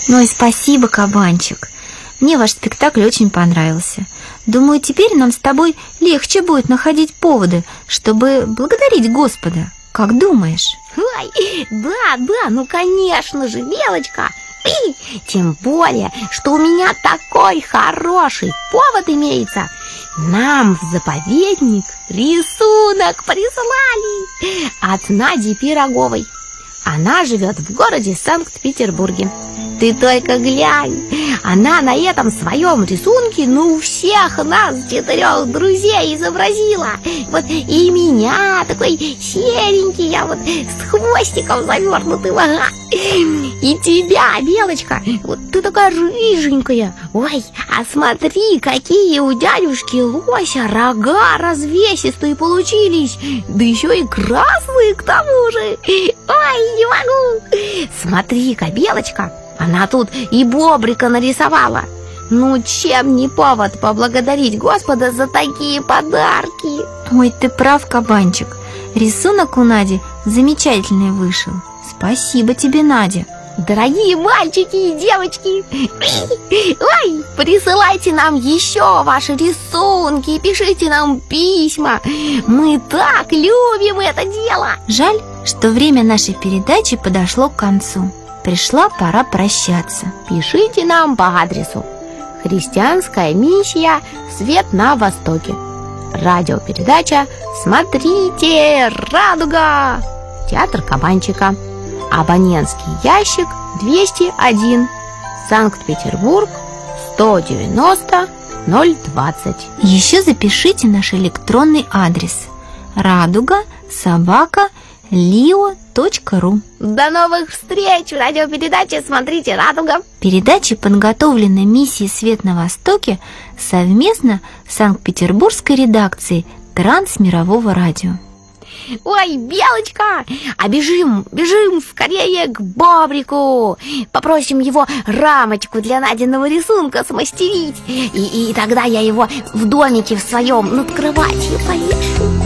Ну и спасибо, кабанчик. Мне ваш спектакль очень понравился. Думаю, теперь нам с тобой легче будет находить поводы, чтобы благодарить Господа. Как думаешь? Ой, да, ну конечно же, Белочка. Тем более, что у меня такой хороший повод имеется. Нам в заповедник рисунок прислали от Нади Пироговой. Она живет в городе Санкт-Петербурге. Ты только глянь, она на этом своем рисунке, ну, всех нас 4 друзей изобразила. Вот и меня, такой серенький, я вот с хвостиком завернутым, ага. И тебя, Белочка, вот ты такая рыженькая. Ой, а смотри, какие у дядюшки Лося рога развесистые получились. Да еще и красные к тому же. Ой, не могу. Смотри-ка, Белочка, она тут и бобрика нарисовала. Ну, чем не повод поблагодарить Господа за такие подарки? Ой, ты прав, кабанчик. Рисунок у Нади замечательный вышел. Спасибо тебе, Надя. Дорогие мальчики и девочки, ой, присылайте нам еще ваши рисунки, пишите нам письма. Мы так любим это дело. Жаль, что время нашей передачи подошло к концу. Пришла пора прощаться. Пишите нам по адресу: Христианская миссия «Свет на Востоке». Радиопередача «Смотрите, радуга!» Театр Кабанчика. Абонентский ящик 201, Санкт-Петербург, 190 020. Еще запишите наш электронный адрес: радуга@lio.ru. До новых встреч в радиопередаче «Смотрите, радуга». Передача подготовлена миссией «Свет на Востоке» совместно с Санкт-Петербургской редакцией Трансмирового радио. Ой, Белочка, а бежим скорее к Бобрику. Попросим его рамочку для Надиного рисунка смастерить. И тогда я его в домике в своем над кроватью повешу.